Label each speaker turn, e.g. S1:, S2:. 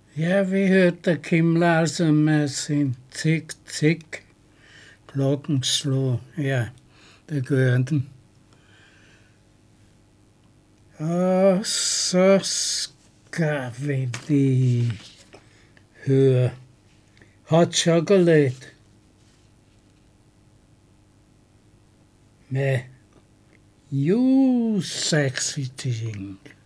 S1: Ja, vi hørte Kim Larsen med sin tik-tik. Klokken slår. Ja, det gør den. Og så skal vi lige høre Hot Chocolate med You Sexy Thing.